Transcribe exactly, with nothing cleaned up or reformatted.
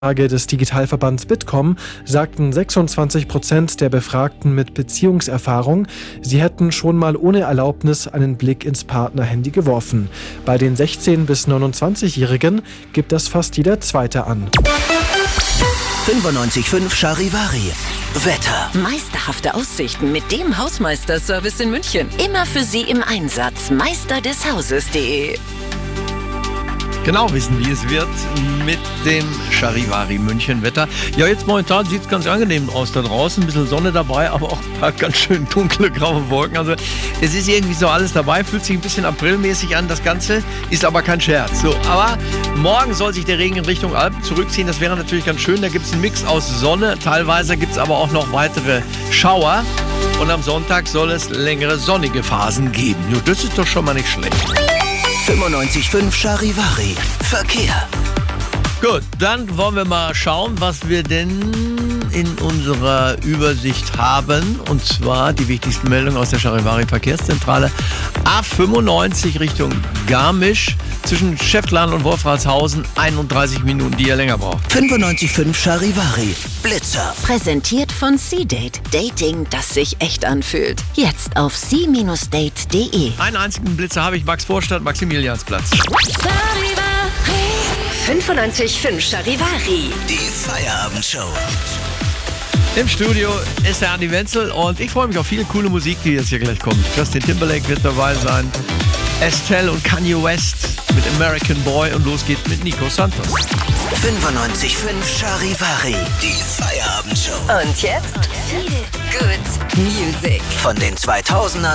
Umfrage des Digitalverbands Bitkom sagten sechsundzwanzig Prozent der Befragten mit Beziehungserfahrung, sie hätten schon mal ohne Erlaubnis einen Blick ins Partnerhandy geworfen. Bei den sechzehn- bis neunundzwanzigjährigen gibt das fast jeder Zweite an. fünfundneunzig Komma fünf Charivari. Wetter. Meisterhafte Aussichten mit dem Hausmeister-Service in München. Immer für Sie im Einsatz. meister des hauses punkt de. Genau wissen, wie es wird mit dem Charivari München Wetter. Ja, jetzt momentan sieht es ganz angenehm aus da draußen. Ein bisschen Sonne dabei, aber auch ein paar ganz schön dunkle, graue Wolken. Also es ist irgendwie so alles dabei, fühlt sich ein bisschen aprilmäßig an. Das Ganze ist aber kein Scherz. So, aber morgen soll sich der Regen in Richtung Alpen zurückziehen. Das wäre natürlich ganz schön. Da gibt es einen Mix aus Sonne. Teilweise gibt es aber auch noch weitere Schauer. Und am Sonntag soll es längere sonnige Phasen geben. Jo, das ist doch schon mal nicht schlecht. fünfundneunzig Komma fünf Charivari. Verkehr. Gut, dann wollen wir mal schauen, was wir denn in unserer Übersicht haben. Und zwar die wichtigsten Meldungen aus der Charivari Verkehrszentrale. A fünfundneunzig Richtung Garmisch. Zwischen Schäftlarn und Wolfratshausen einunddreißig Minuten, die ihr länger braucht. fünfundneunzig Komma fünf Charivari. Blitzer. Präsentiert von C-Date. Dating, das sich echt anfühlt. Jetzt auf c Bindestrich date punkt de. Einen einzigen Blitzer habe ich, Max Vorstadt, Maximiliansplatz. fünfundneunzig Komma fünf Charivari. Die Feierabendshow. Im Studio ist der Andi Wenzel und ich freue mich auf viele coole Musik, die jetzt hier gleich kommt. Justin Timberlake wird dabei sein, Estelle und Kanye West mit American Boy und los geht's mit Nico Santos. fünfundneunzig Komma fünf Charivari. Die Feierabendshow. Und jetzt? Feel good music. Von den zweitausendern